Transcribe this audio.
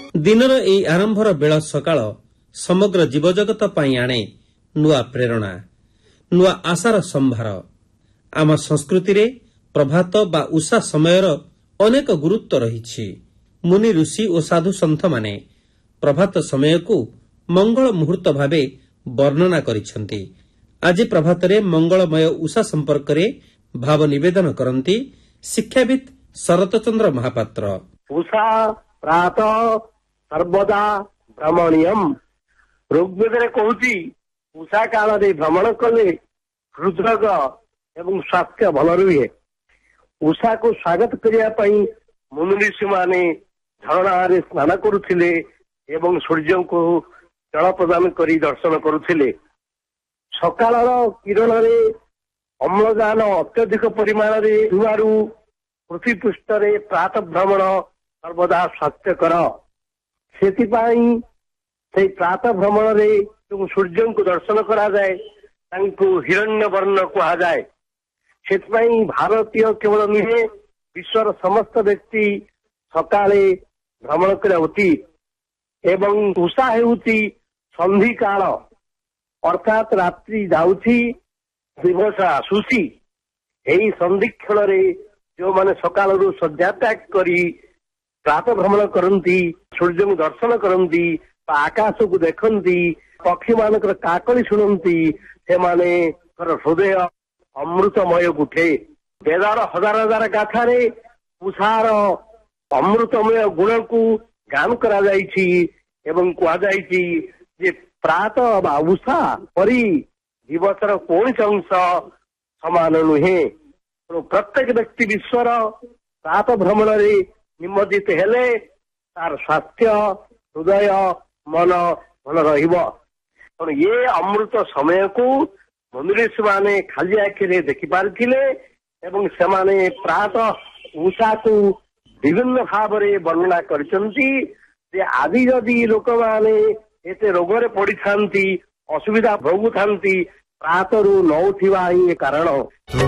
दिनर एई आरंभर bell सकाळ समग्र जीवजगत पई आणे नुआ प्रेरणा नुआ आशार संभार। आम संस्कृति रे प्रभात बा उषा समयर अनेक गुरुत्व रही। मुनि ऋषि और साधु सन्थ माने प्रभात समय को मंगल मुहूर्त भावे वर्णना करिसेंती। आज प्रभात रे मंगलमय उषा संपर्क रे भाव निवेदन करती शिक्षाविद शरत चंद्र महापात्र। उषा प्रातः सर्वदा भ्रमणीयम। ऋग्वेद कहूची उषा काल रे भ्रमण कले हृदरोग एवं स्वास्थ्य भल रुहे। उषा को स्वागत करने मुनि ऋषि माने झरणा स्नान करुथिले एवं सूर्य को जल प्रदान करी दर्शन करुथिले। सकाळ किरण रे अम्लजान अत्यधिक परिमाण रे हुआरू पृथ्वी पृष्ठ रे प्रातः भ्रमण सर्वदा स्वास्थ्यकर। सेतिपाई से प्रातः भ्रमण रे सूर्य को दर्शन करा जाए तांको हिरण्य वर्ण कहा जाए। सेतिपाई भारतीय केवल नुहे विश्वर समस्त व्यक्ति सकाळे भ्रमण करा उचित। एवं उषा हेउची संधि काल अर्थात रात्रि जाउची दिवस आसुची। एही संधि क्षण रे जो माने सकाळरू सज्जा त्याग करी प्रातः भ्रमण करती सूर्य को दर्शन करती आकाश को देखती पक्षी मानकर काकली शुणती से माने हृदय अमृतमय उठे। वेदार हजार हजार गाथा रे उषार अमृतमय गुण को गान करा जाइछि एवं कहा जाइछि जे प्रातः बा उषा परी दिवसर कौन अंश समान नुहे। प्रत्येक व्यक्ति विश्वर प्रातः भ्रमण रे निमज्जित हेले तार स्वास्थ्य हृदय मन भल रहिबो। ये अमृत समय को मुनि माने खाली आखिरे देखि पारिथिले एवं सेमाने प्रातः उषा को विभिन्न भाव रे वर्णना करिसंती जे आदि जदि लोक माने एते रोगरे पड़ी थांती असुविधा भोगु थांती प्रातरू न उठिबा ही कारण।